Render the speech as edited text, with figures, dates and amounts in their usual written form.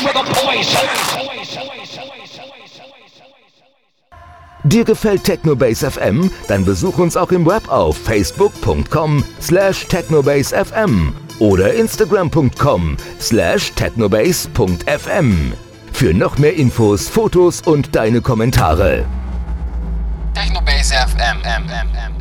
Dir gefällt Technobase FM? Dann besuch uns auch im Web auf facebook.com/technobasefm oder instagram.com/technobase.fm. Für noch mehr Infos, Fotos und deine Kommentare. Technobase FM.